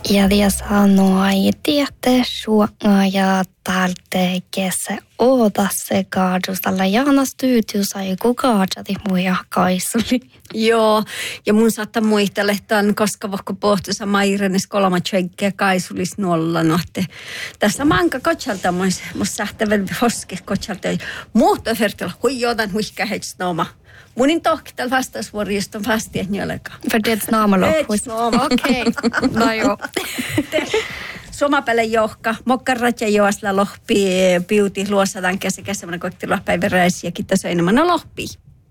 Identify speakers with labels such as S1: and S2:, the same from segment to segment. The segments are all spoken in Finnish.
S1: Ja det sanoi tietä suonga ja täältä kesä ootassa kaadustalla Jaana Styytius ai kukaajati muja kaisuli.
S2: Joo, ja mun saattaa muistella, että on koska vaikka pohtuisa mairenes kolma tsenkkiä kaisulis nolla nohte. Tässä manka kotsalta muis sähtäväl hoske kotsalta. Muutto fertillä huijotan huihkä heitsnoma. Munin tohkital vastausvuorista on fasti, että njölläkaan.
S1: För det snaama loppuis.
S2: Heitsnoma.
S1: Okei, no joo.
S2: Somapelle johka, mokkaratja joasla lohpi, piuti luosadan käsikäsemänä koitti lohpäivän räisiä, kiitos enemmän lohpi.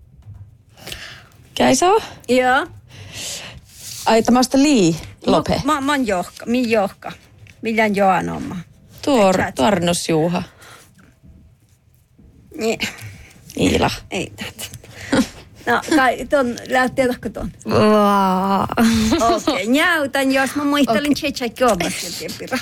S3: Käisoo?
S2: Joo.
S3: Ai tämästä lii lope.
S2: Mä oon johka, min johka. Millään joan oma.
S3: Tuornos Juha.
S2: Niin.
S3: Iila.
S2: Ei tätä. No, kai ton, tiedätkö ton? Okei, njautan, jos mä muistelin tsetsäkki omasin pira.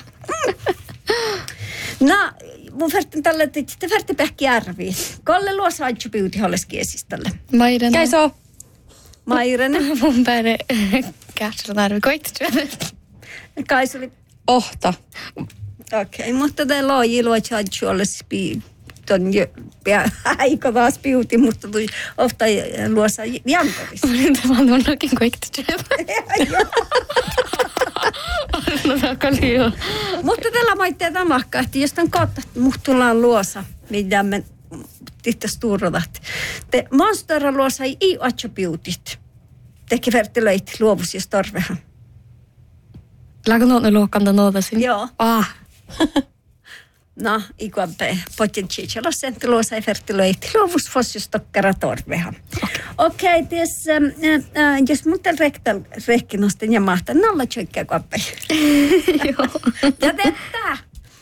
S2: No, mun färtin tällä, että te färti pähki arviin. Kolle luossa aitsu piuti holles kiesiställe.
S1: Mairene.
S3: Käisoo?
S2: Mairene.
S1: Mun päälle kärsillä tarvi koittusyödä.
S2: Kaisuli.
S3: Ohta.
S2: Okei, mutta te loji luotsa aitsu holles ton aika taas piuti, mutta tuli ofta luossa jantorissa.
S1: Olen tavallaan onnakin koittusyödä. No takali joo.
S2: Mutta tällä maittaa tamakka, että jos tämän kautta muhtulaan luosa, mitä me tihtäs tuurodat. Te monstera luosa ei atso piutit. Teki vertilöit luovus jos torvehan.
S1: Läkö noin luokanta noitasin?
S2: Joo. No, ikuampe potin chichelosen luosa ei vertilöit luovus jos tokkara torvehan. Okei, jos mun tällä rekkinosten ja mahtaa nolla tjökkää kuappe.
S1: Joo.
S2: Ja tätä.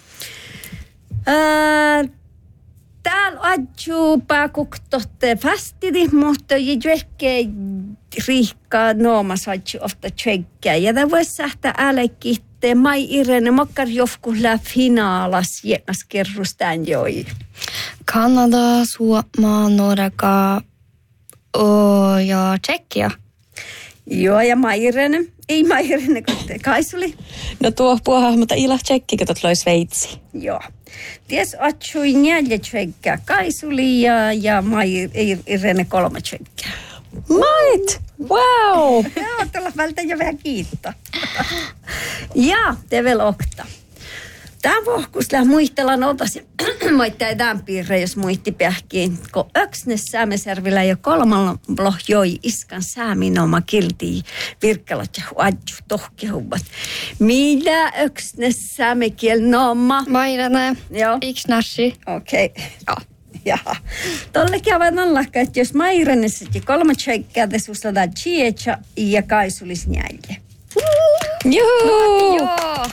S2: Täällä adjuu pakuktotte fastidi, mutta jäkkei riikkaa noomas adjuu ofta tjökkää. Ja tämä voisi sähtää älekkitte mai Irene mokkar jofkulla finaalas jännäs kerrustaan joi.
S1: Kanada, Suomaa, Norka ja Tsekkia.
S2: Joo, ja Mairene. Ei Mairene, kun Kaisuli.
S3: No tuo puoha, mutta Iila tsekki, kun loi Sveitsi.
S2: Joo. Ties atsui 4 tsekkää Kaisuli ja Irene 3 tsekkää.
S3: Mait! Wow!
S2: Joo, tuolla vältä jo vähän kiittää. Ja tevel okta. Tämä vohkusla muistellaan oltaisiin, moittaa tämän piirre, jos muisti pähkiin, kun öksnes Säämeservillä jo kolmalla joi iskan sääminoma kiltii virkkalot ja adju tohkehubbat. Mitä öksnes säämekiel noma?
S1: Mairene.
S2: Joo.
S1: Iksnassi.
S2: Okei. Jaha. Tollekin aivan allakka, että jos Mairenessäkin 3 tsekkää, te suslataan chietsa ja Kaisulis näille.
S3: Juhu!
S1: Joo.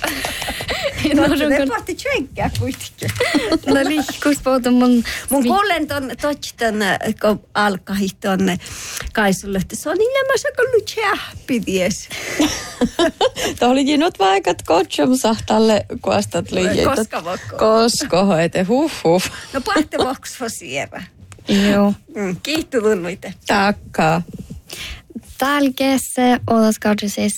S2: Ne pohti tsekkää kuitenkin.
S1: No liikkuis puhuta mun
S2: kuulen ton, kun alkahti tonne Kaisulle, että se on ilmassa ollut tjähpities.
S3: Tuo oli jinut vaikat kotsomsahtalle, kun astat liikkeitä.
S2: Koska vokko.
S3: Koska hoite, huh.
S2: No pohti voksvo sievä.
S1: Joo.
S2: Kiitos tulluite.
S3: Takkaa.
S1: Tälkeessä otaskaudessa siis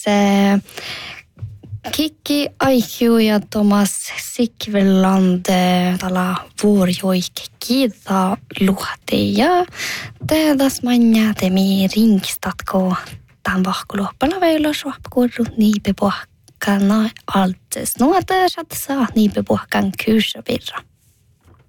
S1: Kikki Aihiu ja Thomas Sikveland tällä vuorjoikki kiitaa luhti ja teedas manja temi ringstatko tämän vahkuluoppala veillä suopkurut niipipuhkana altes nuote satsaa niipipuhkan kyysövirra.